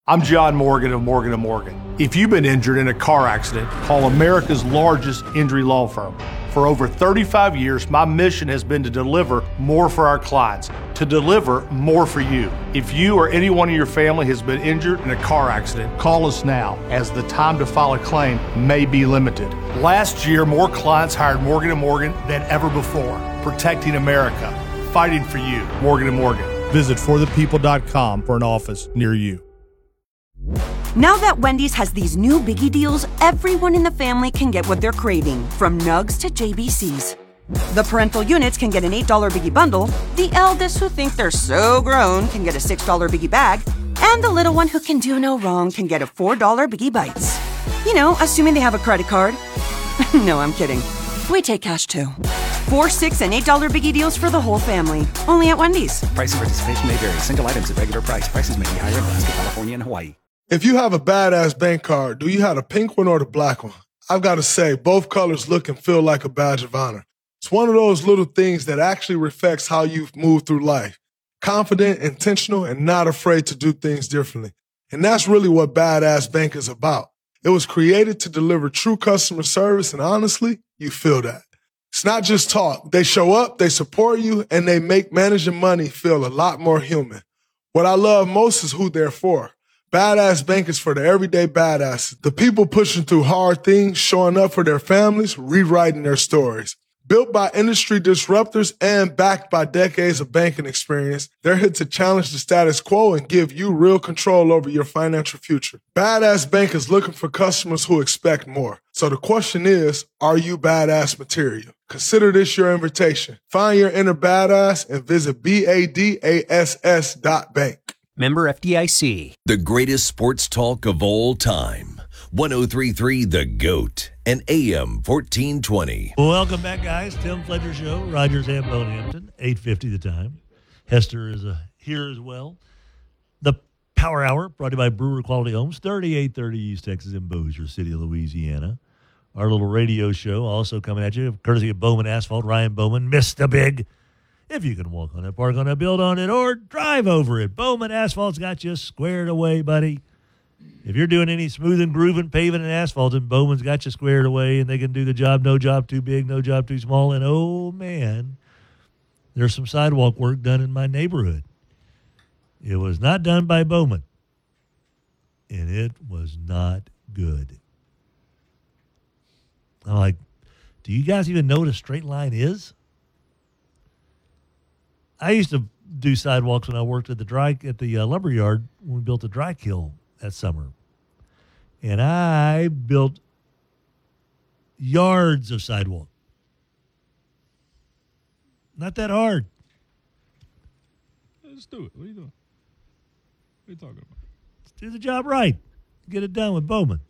I'm John Morgan of Morgan & Morgan. If you've been injured in a car accident, call America's largest injury law firm. For over 35 years, my mission has been to deliver more for our clients, to deliver more for you. If you or anyone in your family has been injured in a car accident, call us now, as the time to file a claim may be limited. Last year, more clients hired Morgan & Morgan than ever before, protecting America, fighting for you. Morgan & Morgan. Visit forthepeople.com for an office near you. Now that Wendy's has these new biggie deals, everyone in the family can get what they're craving, from nugs to JBCs. The parental units can get an $8 biggie bundle, the eldest who think they're so grown can get a $6 biggie bag, and the little one who can do no wrong can get a $4 biggie bites. You know, assuming they have a credit card. No, I'm kidding. We take cash too. 4, $6, and $8 biggie deals for the whole family. Only at Wendy's. Price and participation may vary. Single items at regular price. Prices may be higher in Alaska, California, and Hawaii. If you have a badass bank card, do you have the pink one or the black one? I've got to say, both colors look and feel like a badge of honor. It's one of those little things that actually reflects how you've moved through life. Confident, intentional, and not afraid to do things differently. And that's really what Badass Bank is about. It was created to deliver true customer service, and honestly, you feel that. It's not just talk. They show up, they support you, and they make managing money feel a lot more human. What I love most is who they're for. Badass Bank is for the everyday badasses, the people pushing through hard things, showing up for their families, rewriting their stories. Built by industry disruptors and backed by decades of banking experience, they're here to challenge the status quo and give you real control over your financial future. Badass Bank is looking for customers who expect more. So the question is, are you badass material? Consider this your invitation. Find your inner badass and visit BADASS.bank. Member FDIC. The greatest sports talk of all time. 103.3 The GOAT and AM 1420. Welcome back, guys. Tim Fletcher Show. Rogers and Bonehampton. 8:50 the time. Hester is here as well. The Power Hour brought to you by Brewer Quality Homes. 3830 East Texas in Bossier City, Louisiana. Our little radio show also coming at you, courtesy of Bowman Asphalt. Ryan Bowman, Mr. Big. If you can walk on it, park on it, build on it, or drive over it, Bowman Asphalt's got you squared away, buddy. If you're doing any smoothing, grooving, paving, and asphalting, Bowman's got you squared away, and they can do the job. No job too big, no job too small. And, oh, man, there's some sidewalk work done in my neighborhood. It was not done by Bowman, and it was not good. I'm like, do you guys even know what a straight line is? I used to do sidewalks when I worked at the lumber yard when we built a dry kiln that summer. And I built yards of sidewalk. Not that hard. Let's do it. What are you doing? What are you talking about? Let's do the job right. Get it done with Bowman.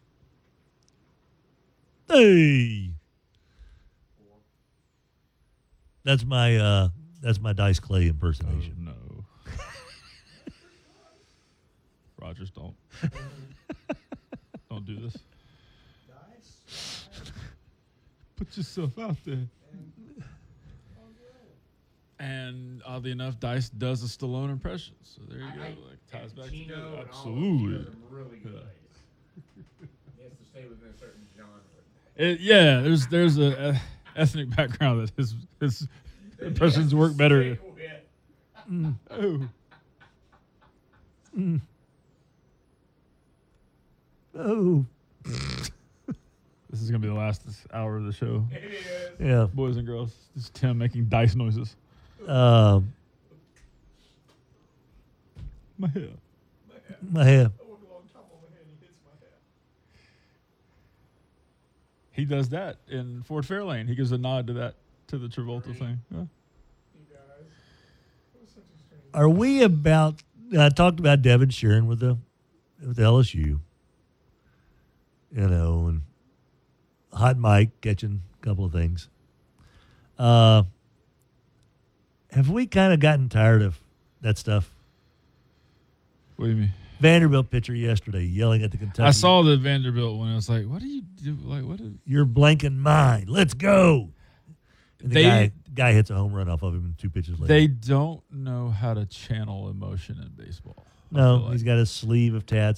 Hey. That's my Dice Clay impersonation. Oh, no. Rogers, don't do this. Put yourself out there. And oddly enough, Dice does a Stallone impression. So there you go. Like ties back together. Absolutely. Really good. He has to stay within a certain genre. There's a ethnic background that his impressions work better. Oh. Oh. This is going to be the last hour of the show. It is. Yeah. Boys and girls. This is Tim making dice noises. My hair. My hair. He does that in Fort Fairlane. He gives a nod to that, to the Travolta thing. Yeah. Are we about? I talked about Devin Sheeran with LSU. You know, and Hot Mike catching a couple of things. Have we kind of gotten tired of that stuff? What do you mean? Vanderbilt pitcher yesterday yelling at the Kentucky. I saw the Vanderbilt one. I was like, "What do you do? Like, what? You're blanking mine. Let's go." And the guy hits a home run off of him 2 pitches later. They don't know how to channel emotion in baseball. No, he's got a sleeve of tats